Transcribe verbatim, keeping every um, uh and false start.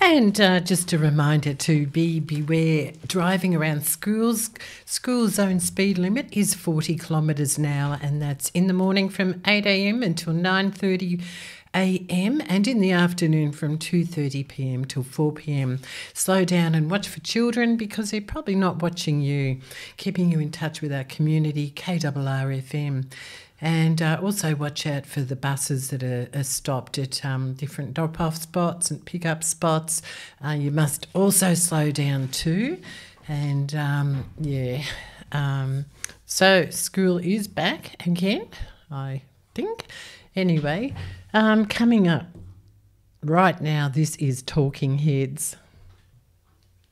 And uh, just a reminder to be beware driving around schools. School zone speed limit is forty kilometres an hour, and that's in the morning from eight a.m. until nine thirty a.m. and in the afternoon from two thirty p.m. till four p.m. Slow down and watch for children because they're probably not watching you. Keeping you in touch with our community, K R R F M. And uh, also watch out for the buses that are, are stopped at um, different drop-off spots and pick-up spots. Uh, you must also slow down too. And, um, yeah, um, so school is back again, I think. Anyway, um, coming up right now, this is Talking Heads.